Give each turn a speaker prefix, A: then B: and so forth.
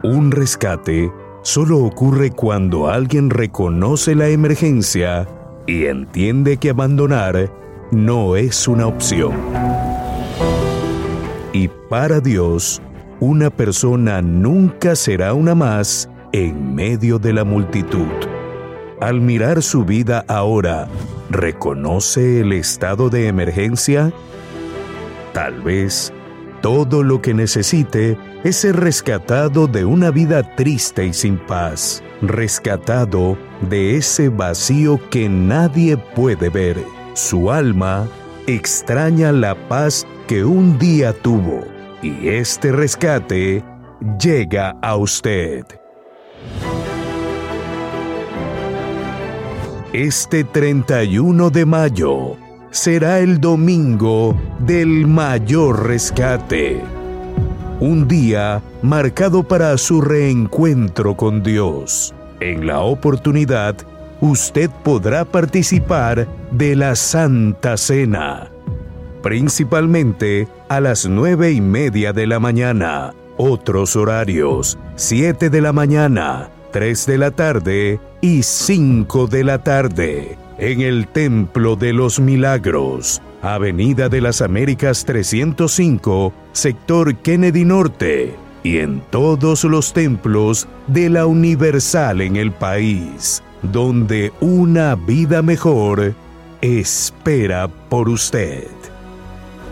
A: Un rescate solo ocurre cuando alguien reconoce la emergencia y entiende que abandonar no es una opción. Y para Dios, una persona nunca será una más en medio de la multitud. Al mirar su vida ahora, ¿reconoce el estado de emergencia? Tal vez todo lo que necesite es ser rescatado de una vida triste y sin paz, rescatado de ese vacío que nadie puede ver. Su alma extraña la paz que un día tuvo, y este rescate llega a usted. Este 31 de mayo será el domingo del mayor rescate. Un día marcado para su reencuentro con Dios. En la oportunidad, usted podrá participar de la Santa Cena, principalmente a las 9:30 de la mañana. Otros horarios: 7 de la mañana, 3 de la tarde y 5 de la tarde. En el Templo de los Milagros, Avenida de las Américas 305, sector Kennedy Norte, y en todos los templos de la Universal en el país, donde una vida mejor espera por usted.